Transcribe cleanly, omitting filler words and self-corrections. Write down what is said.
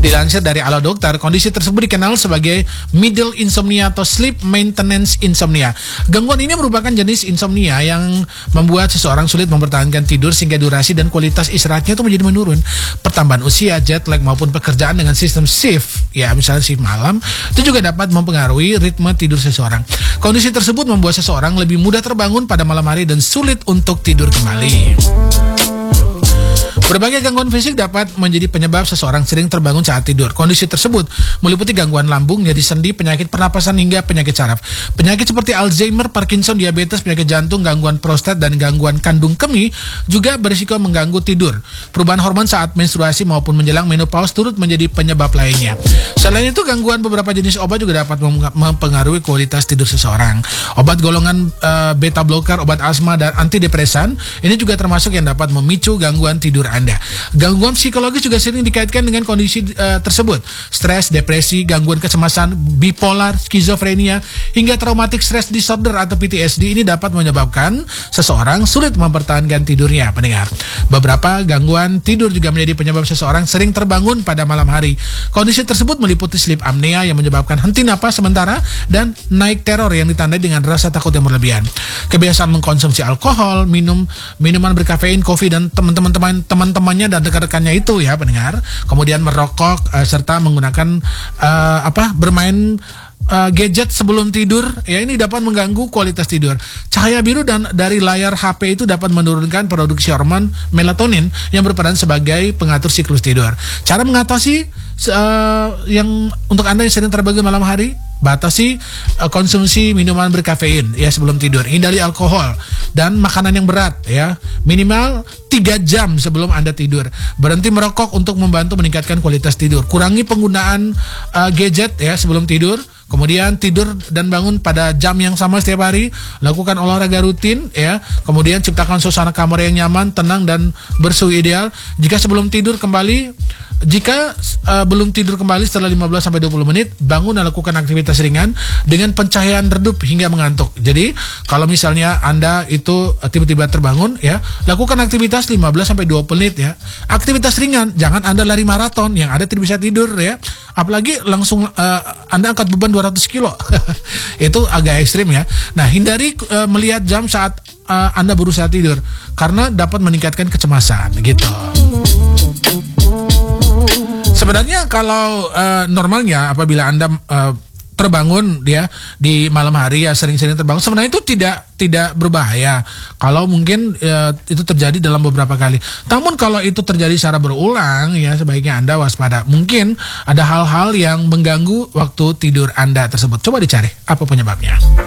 Dilansir dari Halo Dokter, kondisi tersebut dikenal sebagai middle insomnia atau sleep maintenance insomnia. Gangguan ini merupakan jenis insomnia yang membuat seseorang sulit mempertahankan tidur sehingga durasi dan kualitas istirahatnya itu menjadi menurun. Pertambahan usia, jet lag maupun pekerjaan dengan sistem shift, ya misalnya shift malam, itu juga dapat mempengaruhi ritme tidur seseorang. Kondisi tersebut membuat seseorang lebih mudah terbangun pada malam hari dan sulit untuk tidur kembali. Berbagai gangguan fisik dapat menjadi penyebab seseorang sering terbangun saat tidur. Kondisi tersebut meliputi gangguan lambung, nyeri sendi, penyakit pernapasan hingga penyakit saraf. Penyakit seperti Alzheimer, Parkinson, diabetes, penyakit jantung, gangguan prostat, dan gangguan kandung kemih juga berisiko mengganggu tidur. Perubahan hormon saat menstruasi maupun menjelang menopause turut menjadi penyebab lainnya. Selain itu, gangguan beberapa jenis obat juga dapat mempengaruhi kualitas tidur seseorang. Obat golongan beta blocker, obat asma, dan antidepresan ini juga termasuk yang dapat memicu gangguan tidur Anda. Gangguan psikologis juga sering dikaitkan dengan kondisi tersebut. Stres, depresi, gangguan kecemasan, bipolar, skizofrenia, hingga traumatic stress disorder atau PTSD ini dapat menyebabkan seseorang sulit mempertahankan tidurnya, pendengar. Beberapa gangguan tidur juga menjadi penyebab seseorang sering terbangun pada malam hari. Kondisi tersebut meliputi sleep apnea yang menyebabkan henti napas sementara dan naik teror yang ditandai dengan rasa takut yang berlebihan. Kebiasaan mengkonsumsi alkohol, minuman berkafein, kopi, dan teman-temannya dan rekan-rekannya itu ya pendengar. Kemudian merokok serta menggunakan bermain gadget sebelum tidur, ya ini dapat mengganggu kualitas tidur. Cahaya biru dari layar HP itu dapat menurunkan produksi hormon melatonin yang berperan sebagai pengatur siklus tidur. Cara mengatasi yang untuk Anda yang sering terbangun malam hari, batasi konsumsi minuman berkafein ya sebelum tidur. Hindari alkohol dan makanan yang berat ya. Minimal 3 jam sebelum Anda tidur. Berhenti merokok untuk membantu meningkatkan kualitas tidur. Kurangi penggunaan gadget ya sebelum tidur. Kemudian tidur dan bangun pada jam yang sama setiap hari. Lakukan olahraga rutin ya. Kemudian ciptakan suasana kamar yang nyaman, tenang, dan bersuhu ideal. Jika belum tidur kembali setelah 15-20 menit, bangun dan lakukan aktivitas ringan dengan pencahayaan redup hingga mengantuk. Jadi kalau misalnya Anda itu tiba-tiba terbangun ya, lakukan aktivitas 15-20 menit ya. Aktivitas ringan, jangan Anda lari maraton yang ada tidak bisa tidur ya. Apalagi langsung Anda angkat beban 200 kilo. Itu agak ekstrim ya. Nah, hindari melihat jam saat Anda berusaha tidur karena dapat meningkatkan kecemasan gitu. Sebenarnya kalau normalnya apabila Anda terbangun dia di malam hari ya sering-sering terbangun, sebenarnya itu tidak berbahaya kalau mungkin itu terjadi dalam beberapa kali. Namun kalau itu terjadi secara berulang ya sebaiknya Anda waspada. Mungkin ada hal-hal yang mengganggu waktu tidur Anda tersebut. Coba dicari apa penyebabnya.